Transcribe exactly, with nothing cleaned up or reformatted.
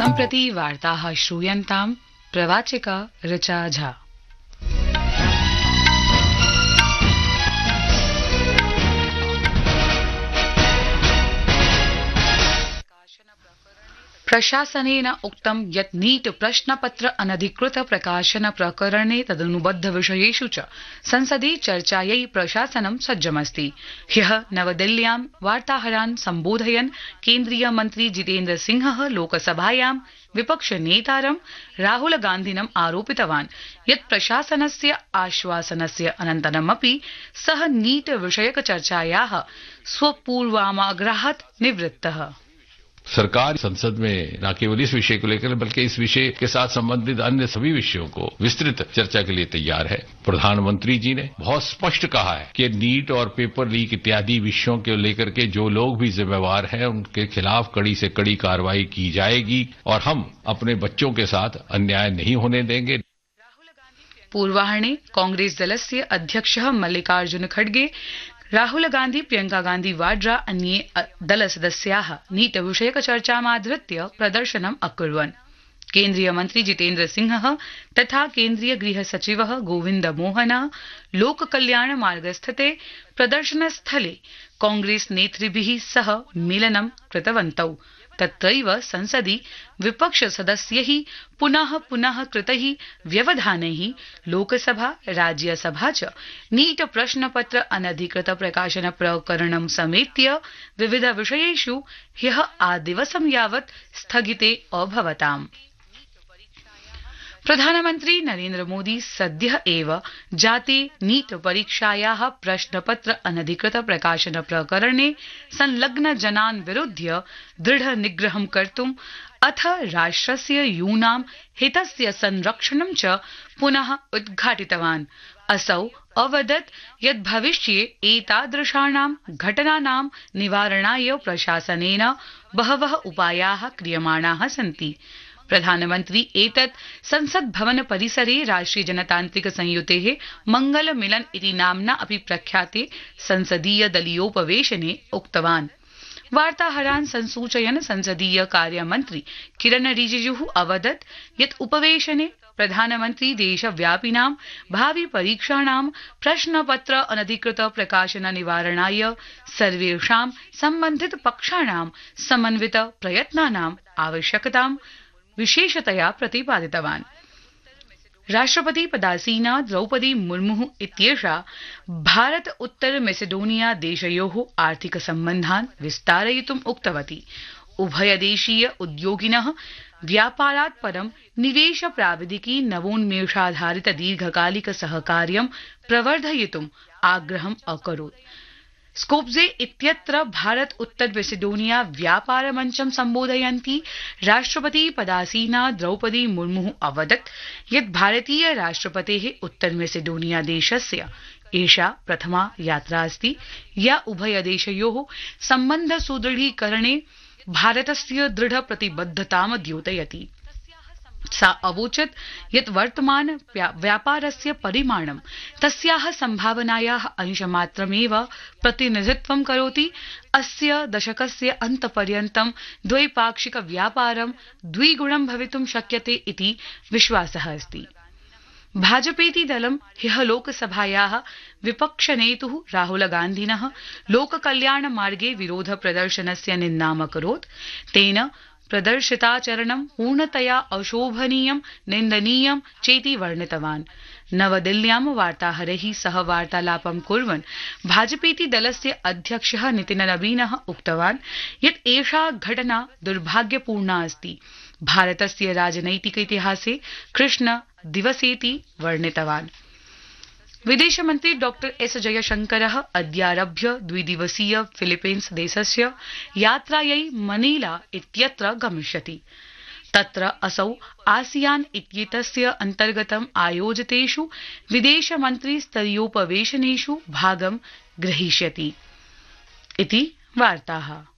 सम्प्रति वार्ताः श्रूयन्ताम् प्रवाचिका ऋचा झा। प्रशासनेन उक्तं यत् नीट प्रश्नपत्र अनधिकृत प्रकाशन प्रकरणे तदनुबद्ध विषयेषु च संसदि चर्चायै प्रशासनं सज्जमस्ति। ह्यः नवदिल्ल्यां वार्ताहरान् सम्बोधयन् केन्द्रीय मन्त्री जितेन्द्र सिंहः लोकसभायां विपक्षनेतारं राहुल गान्धिनम् आरोपितवान् यत् प्रशासनस्य आश्वासनस्य अनन्तरमपि सः नीट विषयक चर्चायाः स्वपूर्वाग्रहात् निवृत्तः। सरकार संसद में न केवल इस विषय को लेकर बल्कि इस विषय के साथ संबंधित अन्य सभी विषयों को विस्तृत चर्चा के लिए तैयार है। प्रधानमंत्री जी ने बहुत स्पष्ट कहा है कि नीट और पेपर लीक इत्यादि विषयों को लेकर के जो लोग भी जिम्मेवार हैं उनके खिलाफ कड़ी से कड़ी कार्रवाई की जाएगी और हम अपने बच्चों के साथ अन्याय नहीं होने देंगे। पूर्वाह्ने कांग्रेस दलस्य अध्यक्षः मल्लिकार्जुन खड़गे, राहुल गांधी, प्रियंका गांधी वाड्रा अन्ये दलसदस्याः नीट विषयक चर्चामाधृत्य प्रदर्शनम् अकुर्वन्। केन्द्रीय मन्त्री जितेन्द्र सिंहः तथा केन्द्रीय गृह सचिवः गोविन्द मोहनः लोककल्याण मार्गस्थिते प्रदर्शनस्थले कांग्रेस नेतृभिः सह मेलनं कृतवन्तौ। तत्रैव संसदि विपक्ष सदस्यैः पुनः पुनः कृतैः व्यवधानैः लोकसभा राज्यसभा च नीट प्रश्नपत्र अनधिकृत प्रकाशन प्रकरणं समेत्य विविध विषयेषु ह्यः आदिवसं यावत् स्थगिते अभवताम्। प्रधानमन्त्री नरेन्द्र मोदी सद्यः एव जाते नीट परीक्षायाः प्रश्नपत्र अनधिकृत प्रकाशन प्रकरणे संलग्न जनान् विरुध्य दृढ निग्रहं कर्तुम् अथ राष्ट्रस्य यूनां हितस्य संरक्षणं च पुनः उद्घाटितवान्। असौ अवदत् यत् भविष्ये एतादृशानां घटनानां निवारणाय प्रशासनेन बहवः उपायाः क्रियमाणाः सन्ति। प्रधानमन्त्री एतत् संसद भवन परिसरे राष्ट्रिय जनतान्त्रिक संयुतेः मंगल मिलन इति नाम्ना अपि प्रख्याते संसदीय दलीयोपवेशने उक्तवान्। वार्ताहरान् संसूचयन् संसदीय कार्यमन्त्री किरण रिजिजुः अवदत् यत् उपवेशने प्रधानमन्त्री देशव्यापिनां भावि परीक्षाणां प्रश्नपत्र अनधिकृत प्रकाशन निवारणाय सर्वेषां सम्बन्धित पक्षाणां समन्वित प्रयत्नानाम् आवश्यकतां विशेषतया प्रतिपादितवान्। राष्ट्रपति पदासीना द्रौपदी मुर्मुः इत्येषा भारत उत्तर मैसेडोनिया देशयोः आर्थिक सम्बन्धान् विस्तारयितुम् उक्तवती। उभयदेशीय उद्योगिनः व्यापारात् परं निवेश प्राविधिकी नवोन्मेषाधारित दीर्घकालिक सहकार्यं प्रवर्धयितुम् आग्रहम् अकरोत्। स्कोप्जे इत्यत्र भारत उत्तर मैसेडोनिया व्यापार मञ्चं सम्बोधयन्ती राष्ट्रपति पदासीना द्रौपदी मुर्मुः अवदत् यत् भारतीय राष्ट्रपतेः उत्तर मैसेडोनिया देशस्य एषा प्रथमा यात्रा अस्ति या उभयदेशयोः सम्बन्ध सुदृढीकरणे भारतस्य दृढ प्रतिबद्धतां द्योतयति। सा अवोचत् यत् वर्तमान व्यापारस्य परिमाणं तस्याः सम्भावनायाः अंशमात्रमेव प्रतिनिधित्वं करोति। अस्य दशकस्य अन्तपर्यन्तं द्वैपाक्षिक व्यापारं द्विगुणं भवितुं शक्यते इति विश्वासः अस्ति। भाजपेति दलं ह्यः लोकसभायाः विपक्षनेतुः राहुल गान्धिनः लोककल्याण मार्गे विरोध प्रदर्शनस्य निन्दाम् अकरोत्। तेन प्रदर्शिताचरणं पूर्णतया अशोभनीयं निन्दनीयं चेति वर्णितवान्। नवदिल्ल्यां वार्ताहरैः सह वार्तालापं कुर्वन् भाजपेति दलस्य अध्यक्षः नितिन नवीनः उक्तवान् यत् एषा घटना दुर्भाग्यपूर्णा अस्ति। भारतस्य राजनैतिक इतिहासे कृष्ण दिवसेति वर्णितवान्। विदेशमन्त्री डॉक्टर एस जयशंकरः अद्यारभ्य द्विदिवसीय फिलीपीन्स देशस्य यात्रायै मनीला इत्यत्र गमिष्यति। तत्र असौ आसियान इत्येतस्य अन्तर्गतम् आयोजितेषु विदेशमन्त्री स्तरीयोपवेशनेषु भागं ग्रहीष्यति इति वार्ताः।